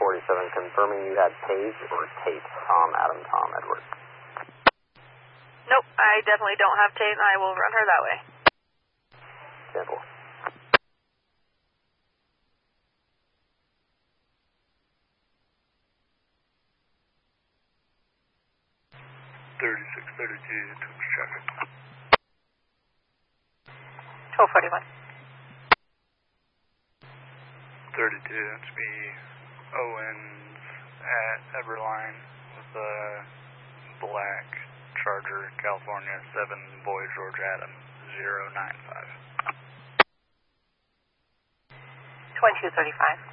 confirming you had Tate or Tate, Tom, Adam, Tom, Edward. Nope, I definitely don't have Tate, and I will run her that way. Sample. traffic. 1241. 32, that's me. Owens at Everline with a black Charger, California, 7 Boy George Adam, 095. 2235.